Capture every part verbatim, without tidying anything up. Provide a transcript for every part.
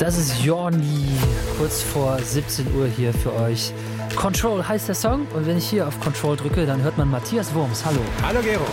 Das ist Jorni, kurz vor siebzehn Uhr hier für euch. Control heißt der Song und wenn ich hier auf Control drücke, dann hört man Matthias Wurms. Hallo. Hallo Gero.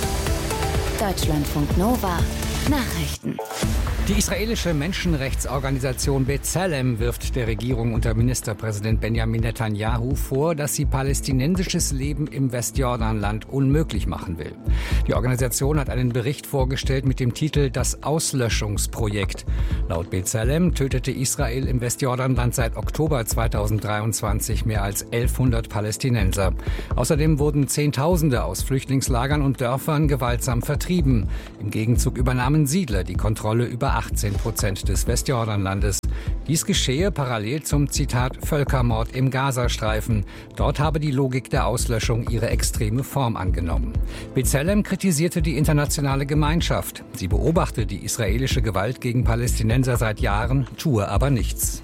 Deutschlandfunk Nova Nachrichten. Die israelische Menschenrechtsorganisation B'Tselem wirft der Regierung unter Ministerpräsident Benjamin Netanyahu vor, dass sie palästinensisches Leben im Westjordanland unmöglich machen will. Die Organisation hat einen Bericht vorgestellt mit dem Titel Das Auslöschungsprojekt. Laut B'Tselem tötete Israel im Westjordanland seit Oktober zweitausenddreiundzwanzig mehr als elfhundert Palästinenser. Außerdem wurden Zehntausende aus Flüchtlingslagern und Dörfern gewaltsam vertrieben. Im Gegenzug übernahmen Siedler die Kontrolle über achtzehn Prozent des Westjordanlandes. Dies geschehe parallel zum, Zitat, Völkermord im Gazastreifen. Dort habe die Logik der Auslöschung ihre extreme Form angenommen. B'Tselem kritisierte die internationale Gemeinschaft. Sie beobachte die israelische Gewalt gegen Palästinenser seit Jahren, tue aber nichts.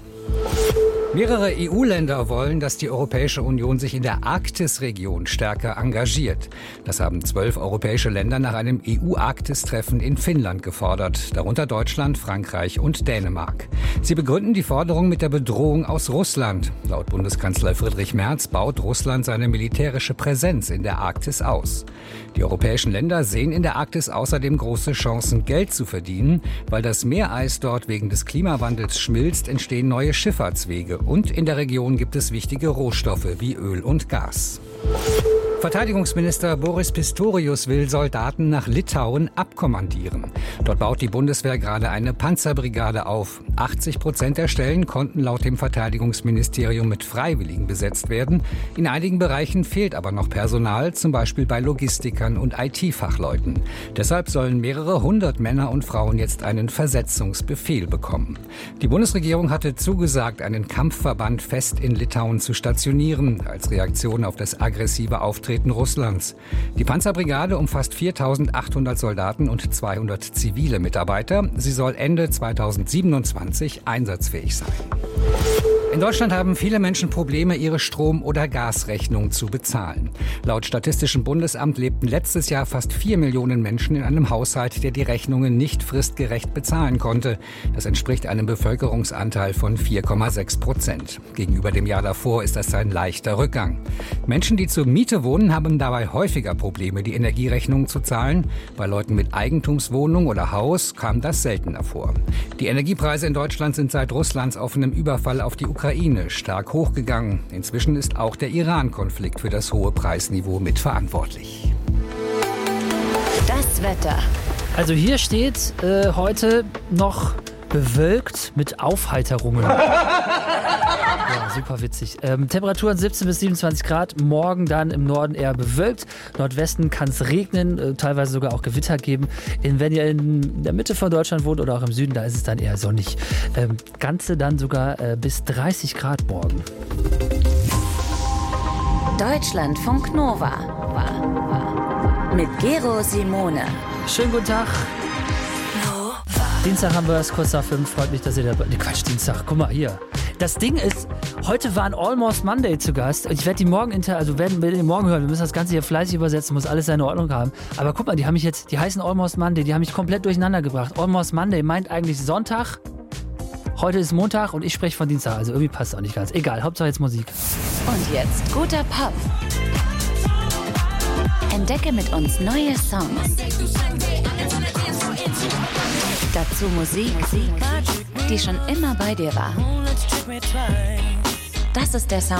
Mehrere E U-Länder wollen, dass die Europäische Union sich in der Arktisregion stärker engagiert. Das haben zwölf europäische Länder nach einem E U-Arktis-Treffen in Finnland gefordert, darunter Deutschland, Frankreich und Dänemark. Sie begründen die Forderung mit der Bedrohung aus Russland. Laut Bundeskanzler Friedrich Merz baut Russland seine militärische Präsenz in der Arktis aus. Die europäischen Länder sehen in der Arktis außerdem große Chancen, Geld zu verdienen. Weil das Meereis dort wegen des Klimawandels schmilzt, entstehen neue Schifffahrtswege. Und in der Region gibt es wichtige Rohstoffe wie Öl und Gas. Verteidigungsminister Boris Pistorius will Soldaten nach Litauen abkommandieren. Dort baut die Bundeswehr gerade eine Panzerbrigade auf. achtzig Prozent der Stellen konnten laut dem Verteidigungsministerium mit Freiwilligen besetzt werden. In einigen Bereichen fehlt aber noch Personal, zum Beispiel bei Logistikern und I T-Fachleuten. Deshalb sollen mehrere hundert Männer und Frauen jetzt einen Versetzungsbefehl bekommen. Die Bundesregierung hatte zugesagt, einen Kampfverband fest in Litauen zu stationieren, als Reaktion auf das aggressive Auftreten Russlands. Die Panzerbrigade umfasst viertausendachthundert Soldaten und zweihundert zivile Mitarbeiter. Sie soll Ende zweitausendsiebenundzwanzig einsatzfähig sein. In Deutschland haben viele Menschen Probleme, ihre Strom- oder Gasrechnung zu bezahlen. Laut Statistischem Bundesamt lebten letztes Jahr fast vier Millionen Menschen in einem Haushalt, der die Rechnungen nicht fristgerecht bezahlen konnte. Das entspricht einem Bevölkerungsanteil von vier Komma sechs Prozent. Gegenüber dem Jahr davor ist das ein leichter Rückgang. Menschen, die zur Miete wohnen, haben dabei häufiger Probleme, die Energierechnungen zu zahlen. Bei Leuten mit Eigentumswohnung oder Haus kam das seltener vor. Die Energiepreise in Deutschland sind seit Russlands offenem Überfall auf die Ukraine stark hochgegangen. Inzwischen ist auch der Iran-Konflikt für das hohe Preisniveau mitverantwortlich. Das Wetter. Also hier steht äh, heute noch bewölkt mit Aufheiterungen. Ja, super witzig. Ähm, Temperaturen siebzehn bis siebenundzwanzig Grad. Morgen dann im Norden eher bewölkt. Nordwesten kann es regnen, äh, teilweise sogar auch Gewitter geben. In, wenn ihr in der Mitte von Deutschland wohnt oder auch im Süden, da ist es dann eher sonnig. Ähm, Ganze dann sogar äh, bis dreißig Grad morgen. Deutschlandfunk Nova. Mit Gero Simone. Schönen guten Tag. Dienstag haben wir es kurz nach fünf. Freut mich, dass ihr dabei... Ne, Quatsch, Dienstag. Guck mal hier. Das Ding ist, heute war ein Almost Monday zu Gast. Ich werde die morgen inter, also werden wir den morgen hören. Wir müssen das Ganze hier fleißig übersetzen, muss alles seine Ordnung haben. Aber guck mal, die haben mich jetzt, die heißen Almost Monday, die haben mich komplett durcheinander gebracht. Almost Monday meint eigentlich Sonntag. Heute ist Montag und ich spreche von Dienstag. Also irgendwie passt es auch nicht ganz. Egal, Hauptsache jetzt Musik. Und jetzt guter Pop. Entdecke mit uns neue Songs. Dazu Musik, die schon immer bei dir war. Das ist der Sound